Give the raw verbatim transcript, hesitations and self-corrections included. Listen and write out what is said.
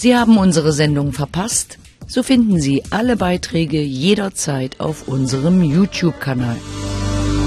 Sie haben unsere Sendung verpasst? So finden Sie alle Beiträge jederzeit auf unserem YouTube-Kanal.